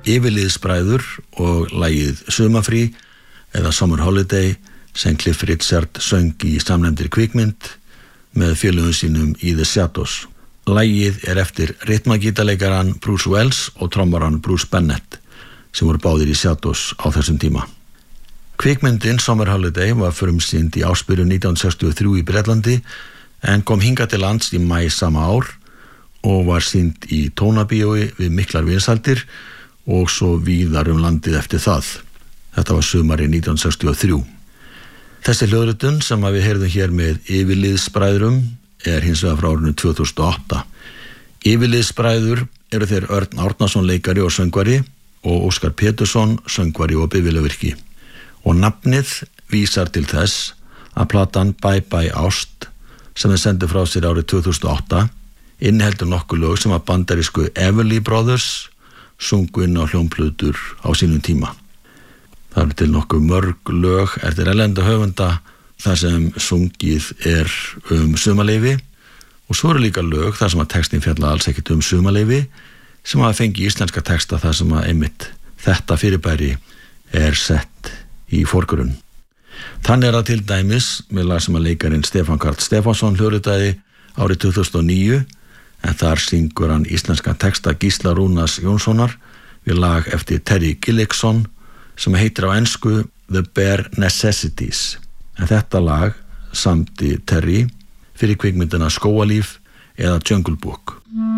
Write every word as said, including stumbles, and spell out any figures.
Yfirliðsbræður og lagið Sumarfrí eða Summer Holiday sem Cliff Richard söng í samnefndri kvikmynd með félögum sínum í The Shadows. Lagið er eftir rytmagítarleikaran Bruce Wells og trommaran Bruce Bennett sem voru báðir í Shadows á þessum tíma. Kvikmyndin Summer Holiday var frumsýnd í ársbyrjun nítján hundruð sextíu og þrjú í Bretlandi en kom hingað til lands í maí sama ár og var sýnd í Tónabíói við miklar vinsældir og svo víðar um landið eftir það. Þetta var sumarið nítján hundruð sextíu og þrjú. Þessi hljóðritun sem við heyrðum hér með Yfirliðsbræðrum er hins vegar frá árinu tvö þúsund og átta. Yfirliðsbræður eru þeir Örn Árnason leikari og söngvari og Óskar Pétursson söngvari og bifvélavirki. Og nafnið vísar til þess að platan Bye Bye Ást sem þeir sendu frá sér árið tvö þúsund og átta inniheldur nokkuð lög sem að bandarísku Everly Brothers sungu inn á hljómplötur á sínum tíma. Það eru til nokkuð mörg lög eftir erlenda höfunda þar sem sungið er um sumarleyfi og svo eru líka lög þar sem að textin fjalla alls ekkert um sumarleyfi sem að fengi íslenska texta þar sem að einmitt þetta fyrirbæri er sett í forgrunn. Þannig er það til dæmis með lag sem að leikarinn Stefán Karl Stefánsson hljóðritaði árið tvö þúsund og níu en þar syngur hann íslenska texta Gísla Rúnars Jónssonar við lag eftir Terry Gillickson sem heitir á ensku The Bare Necessities. En þetta lag samdi Terry fyrir kvikmyndina Skógalíf eða Jungle Book.